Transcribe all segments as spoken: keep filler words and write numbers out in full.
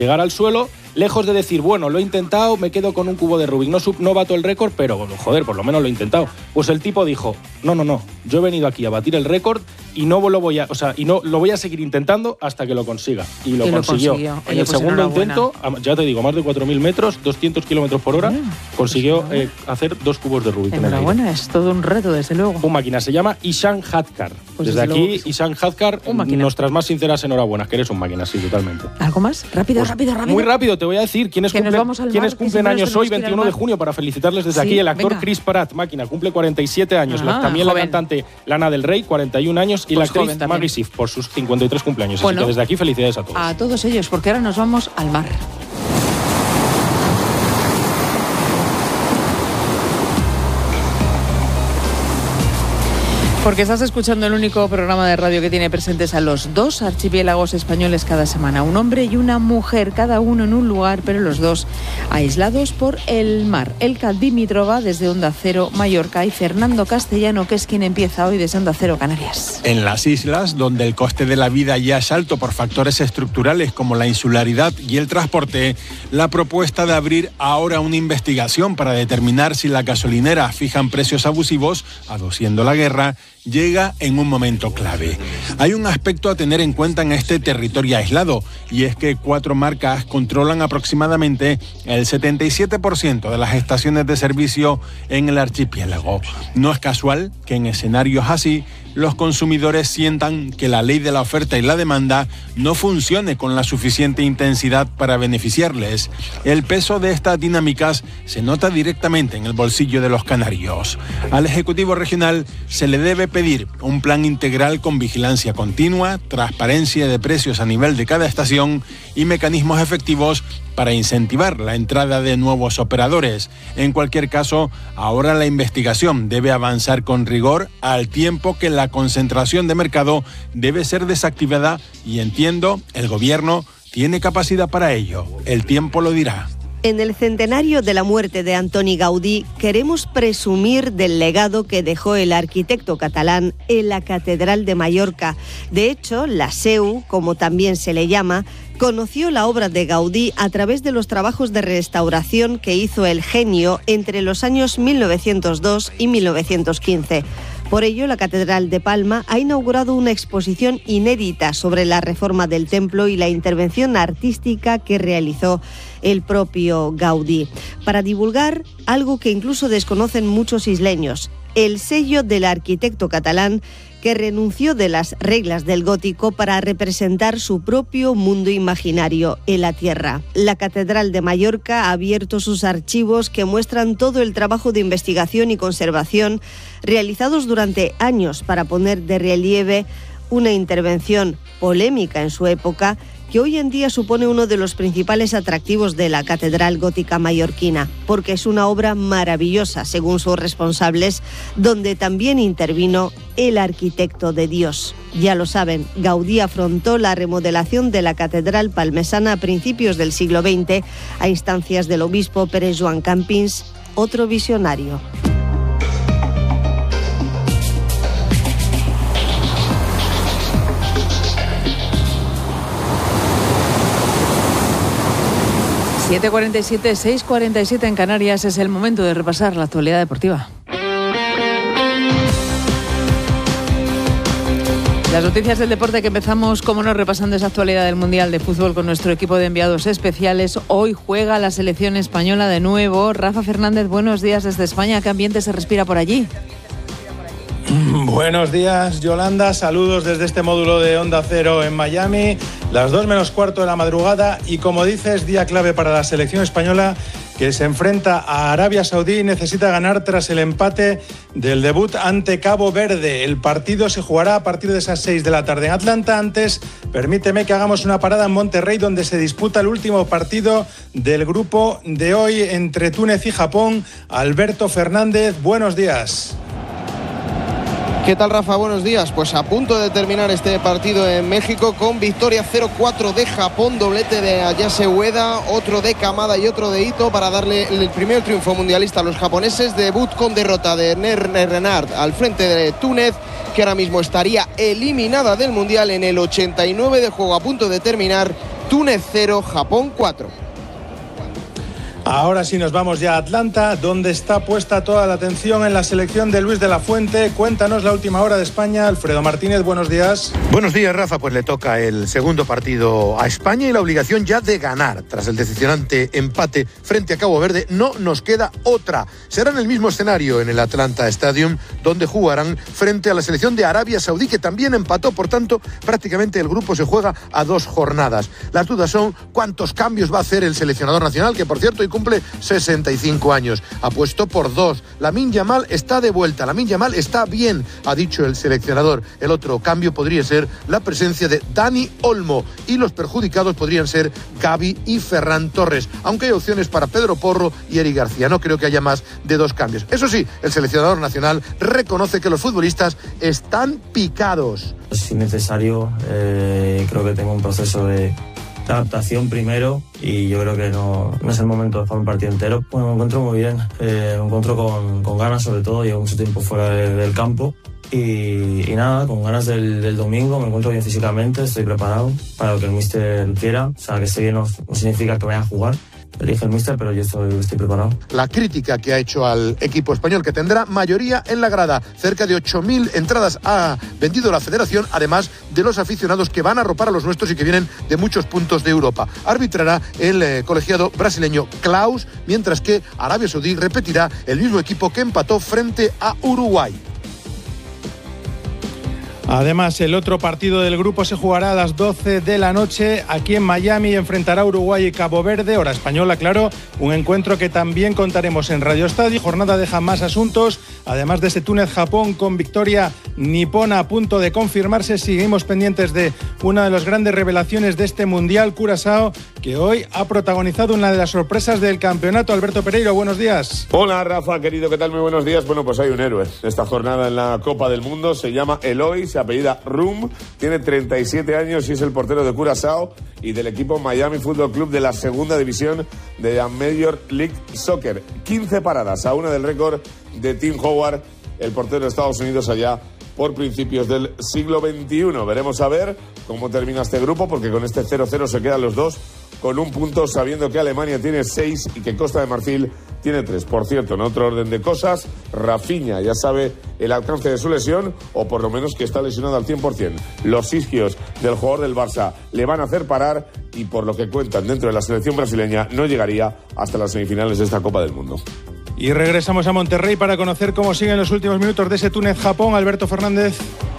llegar al suelo, lejos de decir, bueno, lo he intentado, me quedo con un cubo de Rubik, no, sub, no bato el récord, pero joder, por lo menos lo he intentado. Pues el tipo dijo, no, no, no, yo he venido aquí a batir el récord y no lo voy a, o sea, y no lo voy a seguir intentando hasta que lo consiga. Y lo, y consiguió. lo consiguió. En Oye, el pues segundo intento, ya te digo, más de cuatro mil metros, doscientos kilómetros por hora, bueno, consiguió pues eh, hacer dos cubos de Rubik. Enhorabuena, es todo un reto, desde luego. Un máquina, se llama Ishan Hadkar. Pues desde, desde aquí, sí. Ishan Hadkar, nuestras más sinceras enhorabuenas, que eres un máquina, sí, totalmente. ¿Algo más? Rápido, pues rápido, rápido. Muy rápido, te voy a decir quiénes cumplen, ¿quiénes cumplen años hoy, veintiuno de junio, para felicitarles desde sí, aquí. El actor venga. Chris Pratt, máquina, cumple cuarenta y siete años. Ah, también joven. La cantante Lana del Rey, cuarenta y un años. Y pues la actriz Maggie Siff, por sus cincuenta y tres cumpleaños. Bueno, así que desde aquí felicidades a todos. A todos ellos, porque ahora nos vamos al mar. Porque estás escuchando el único programa de radio que tiene presentes a los dos archipiélagos españoles cada semana. Un hombre y una mujer, cada uno en un lugar, pero los dos aislados por el mar. Elka Dimitrova desde Onda Cero Mallorca y Fernando Castellano, que es quien empieza hoy desde Onda Cero Canarias. En las islas, donde el coste de la vida ya es alto por factores estructurales como la insularidad y el transporte, la propuesta de abrir ahora una investigación para determinar si las gasolineras fijan precios abusivos, aduciendo la guerra, llega en un momento clave. Hay un aspecto a tener en cuenta en este territorio aislado, y es que cuatro marcas controlan aproximadamente el setenta y siete por ciento de las estaciones de servicio en el archipiélago. No es casual que en escenarios así los consumidores sientan que la ley de la oferta y la demanda no funcione con la suficiente intensidad para beneficiarles. El peso de estas dinámicas se nota directamente en el bolsillo de los canarios. Al Ejecutivo Regional se le debe pedir un plan integral con vigilancia continua, transparencia de precios a nivel de cada estación y mecanismos efectivos para incentivar la entrada de nuevos operadores. En cualquier caso, ahora la investigación debe avanzar con rigor al tiempo que la concentración de mercado debe ser desactivada y entiendo, el gobierno tiene capacidad para ello. El tiempo lo dirá. En el centenario de la muerte de Antoni Gaudí, queremos presumir del legado que dejó el arquitecto catalán en la Catedral de Mallorca. De hecho, la S E U, como también se le llama, conoció la obra de Gaudí a través de los trabajos de restauración que hizo el genio entre los años mil novecientos dos y mil novecientos quince. Por ello, la Catedral de Palma ha inaugurado una exposición inédita sobre la reforma del templo y la intervención artística que realizó el propio Gaudí, para divulgar algo que incluso desconocen muchos isleños: el sello del arquitecto catalán que renunció de las reglas del gótico para representar su propio mundo imaginario en la tierra. La Catedral de Mallorca ha abierto sus archivos que muestran todo el trabajo de investigación y conservación realizados durante años para poner de relieve una intervención polémica en su época, que hoy en día supone uno de los principales atractivos de la Catedral Gótica mallorquina, porque es una obra maravillosa, según sus responsables, donde también intervino el arquitecto de Dios. Ya lo saben, Gaudí afrontó la remodelación de la Catedral palmesana a principios del siglo veinte, a instancias del obispo Pere Joan Campins, otro visionario. siete cuarenta y siete, seis cuarenta y siete en Canarias, es el momento de repasar la actualidad deportiva. Las noticias del deporte que empezamos, como no, repasando esa actualidad del Mundial de Fútbol con nuestro equipo de enviados especiales. Hoy juega la selección española de nuevo. Rafa Fernández, buenos días desde España. ¿Qué ambiente se respira por allí? Buenos días, Yolanda. Saludos desde este módulo de Onda Cero en Miami. Las dos menos cuarto de la madrugada y, como dices, día clave para la selección española, que se enfrenta a Arabia Saudí y necesita ganar tras el empate del debut ante Cabo Verde. El partido se jugará a partir de esas seis de la tarde en Atlanta. Antes, permíteme que hagamos una parada en Monterrey, donde se disputa el último partido del grupo de hoy entre Túnez y Japón. Alberto Fernández, buenos días. ¿Qué tal, Rafa? Buenos días. Pues a punto de terminar este partido en México con victoria cero cuatro de Japón, doblete de Ayase Ueda, otro de Kamada y otro de Ito para darle el primer triunfo mundialista a los japoneses. Debut con derrota de Ner Renard al frente de Túnez, que ahora mismo estaría eliminada del Mundial en el ochenta y nueve de juego, a punto de terminar. Túnez cero, Japón cuatro. Ahora sí nos vamos ya a Atlanta, donde está puesta toda la atención en la selección de Luis de la Fuente. Cuéntanos la última hora de España. Alfredo Martínez, buenos días. Buenos días, Rafa. Pues le toca el segundo partido a España y la obligación ya de ganar. Tras el decepcionante empate frente a Cabo Verde, no nos queda otra. Será en el mismo escenario, en el Atlanta Stadium, donde jugarán frente a la selección de Arabia Saudí, que también empató. Por tanto, prácticamente el grupo se juega a dos jornadas. Las dudas son cuántos cambios va a hacer el seleccionador nacional, que por cierto cumple sesenta y cinco años. Apuesto por dos. Lamine Yamal está de vuelta. Lamine Yamal está bien, ha dicho el seleccionador. El otro cambio podría ser la presencia de Dani Olmo y los perjudicados podrían ser Gavi y Ferran Torres, aunque hay opciones para Pedro Porro y Eric García. No creo que haya más de dos cambios. Eso sí, el seleccionador nacional reconoce que los futbolistas están picados. Si necesario, eh, creo que tengo un proceso de adaptación primero y yo creo que no, no es el momento de jugar un partido entero. Bueno, me encuentro muy bien, eh, me encuentro con, con ganas sobre todo, llevo mucho tiempo fuera de, del campo y, y nada, con ganas del, del domingo, me encuentro bien físicamente, estoy preparado para lo que el míster quiera, o sea que esté bien no, no significa que vaya a jugar. Elige el míster, pero yo estoy, estoy preparado. La crítica que ha hecho al equipo español, que tendrá mayoría en la grada. Cerca de ocho mil entradas ha vendido la federación, además de los aficionados que van a arropar a los nuestros y que vienen de muchos puntos de Europa. Arbitrará el eh, colegiado brasileño Klaus, mientras que Arabia Saudí repetirá el mismo equipo que empató frente a Uruguay. Además, el otro partido del grupo se jugará a las doce de la noche aquí en Miami y enfrentará a Uruguay y Cabo Verde, hora española, claro, un encuentro que también contaremos en Radio Estadio. Jornada deja más asuntos, además de ese Túnez-Japón con victoria nipona a punto de confirmarse. Seguimos pendientes de una de las grandes revelaciones de este Mundial, Curazao, que hoy ha protagonizado una de las sorpresas del campeonato. Alberto Pereiro, buenos días. Hola, Rafa, querido, ¿qué tal? Muy buenos días. Bueno, pues hay un héroe esta jornada en la Copa del Mundo, se llama Eloy, se apellida Rum, tiene treinta y siete años y es el portero de Curazao y del equipo Miami Football Club de la segunda división de la Major League Soccer. quince paradas a una del récord de Tim Howard, el portero de Estados Unidos allá por principios del siglo veintiuno. Veremos a ver cómo termina este grupo, porque con este cero cero se quedan los dos con un punto, sabiendo que Alemania tiene seis y que Costa de Marfil tiene tres. Por cierto, en otro orden de cosas, Rafinha ya sabe el alcance de su lesión, o por lo menos que está lesionado al cien por ciento. Los isquios del jugador del Barça le van a hacer parar y, por lo que cuentan dentro de la selección brasileña, no llegaría hasta las semifinales de esta Copa del Mundo. Y regresamos a Monterrey para conocer cómo siguen los últimos minutos de ese Túnez-Japón. Alberto Fernández.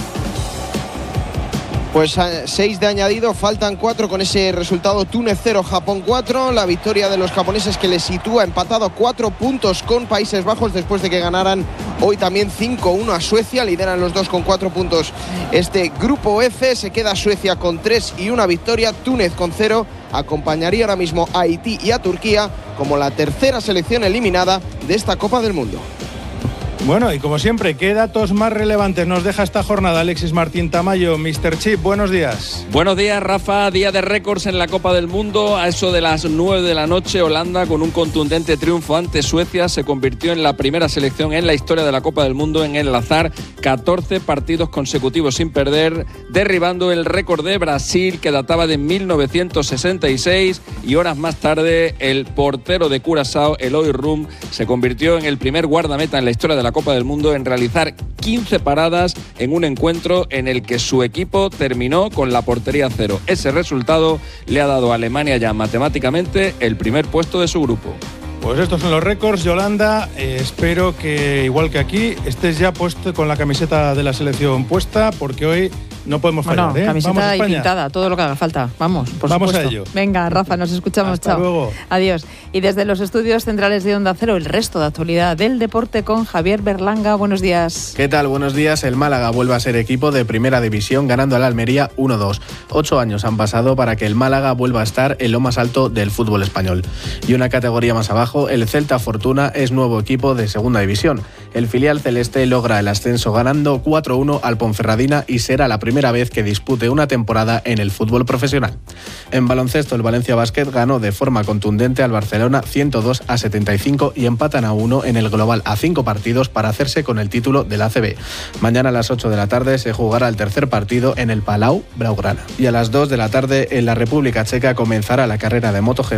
Pues seis de añadido, faltan cuatro con ese resultado. Túnez cero, Japón cuatro. La victoria de los japoneses que les sitúa empatado a cuatro puntos con Países Bajos después de que ganaran hoy también cinco uno a Suecia. Lideran los dos con cuatro puntos este grupo F. Se queda Suecia con tres y una victoria. Túnez con cero. Acompañaría ahora mismo a Haití y a Turquía como la tercera selección eliminada de esta Copa del Mundo. Bueno, y como siempre, ¿qué datos más relevantes nos deja esta jornada? Alexis Martín Tamayo, míster Chip, buenos días. Buenos días, Rafa. Día de récords en la Copa del Mundo. A eso de las nueve de la noche, Holanda, con un contundente triunfo ante Suecia, se convirtió en la primera selección en la historia de la Copa del Mundo en enlazar catorce partidos consecutivos sin perder, derribando el récord de Brasil, que databa de mil novecientos sesenta y seis, y horas más tarde el portero de Curazao, Eloy Rum, se convirtió en el primer guardameta en la historia de la Copa del Mundo en realizar quince paradas en un encuentro en el que su equipo terminó con la portería cero. Ese resultado le ha dado a Alemania ya matemáticamente el primer puesto de su grupo. Pues estos son los récords, Yolanda. Eh, espero que, igual que aquí, estés ya puesto con la camiseta de la selección puesta, porque hoy no podemos fallar. Bueno, ¿eh? camiseta Vamos a y pintada, todo lo que haga falta. Vamos, por Vamos supuesto. a ello. Venga, Rafa, nos escuchamos. Hasta Chao. luego. Adiós. Y desde los estudios centrales de Onda Cero, el resto de actualidad del deporte con Javier Berlanga. Buenos días. ¿Qué tal? Buenos días. El Málaga vuelve a ser equipo de primera división, ganando al Almería uno dos. Ocho años han pasado para que el Málaga vuelva a estar en lo más alto del fútbol español. Y una categoría más abajo, el Celta Fortuna es nuevo equipo de segunda división. El filial celeste logra el ascenso ganando cuatro uno al Ponferradina y será la primera vez que dispute una temporada en el fútbol profesional. En baloncesto, el Valencia Basket ganó de forma contundente al Barcelona ciento dos a setenta y cinco y empatan a uno en el global a cinco partidos para hacerse con el título del A C B. Mañana a las ocho de la tarde se jugará el tercer partido en el Palau Blaugrana. Y a las dos de la tarde en la República Checa comenzará la carrera de MotoGP